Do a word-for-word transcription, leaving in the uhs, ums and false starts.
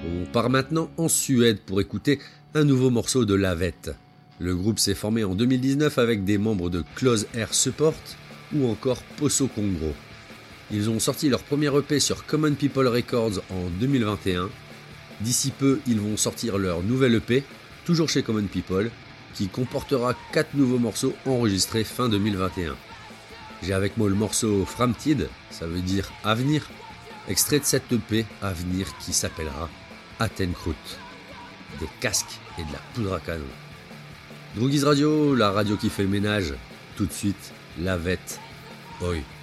On part maintenant en Suède pour écouter un nouveau morceau de Lavette. Le groupe s'est formé en deux mille dix-neuf avec des membres de Close Air Support ou encore Posso Congro. Ils ont sorti leur premier E P sur Common People Records en deux mille vingt et un. D'ici peu, ils vont sortir leur nouvel E P, toujours chez Common People, qui comportera quatre nouveaux morceaux enregistrés fin deux mille vingt et un. J'ai avec moi le morceau Framtid, ça veut dire avenir, extrait de cette E P Avenir qui s'appellera Attenkrut. Des casques et de la poudre à canon. Droogies Radio, la radio qui fait le ménage. Tout de suite, Lavette. Oi.